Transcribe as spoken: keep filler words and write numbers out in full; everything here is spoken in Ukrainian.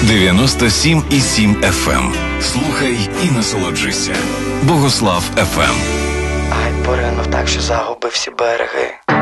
дев'яносто сім і сім еф ем. Слухай і насолоджуйся. Богослав еф ем. Ай, поринув так, що загубив всі береги.